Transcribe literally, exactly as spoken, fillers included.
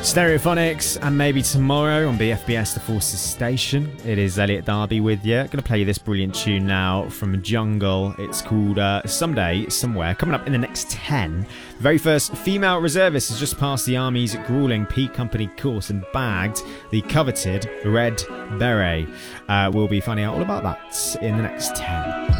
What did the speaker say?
Stereophonics, and maybe tomorrow on B F B S The Forces Station. It is Elliot Darby with you. Going to play you this brilliant tune now from Jungle. It's called uh, Someday, Somewhere. Coming up in the next ten. The very first female reservist has just passed the Army's grueling P Company course and bagged the coveted Red Beret. Uh, we'll be finding out all about that in the next ten.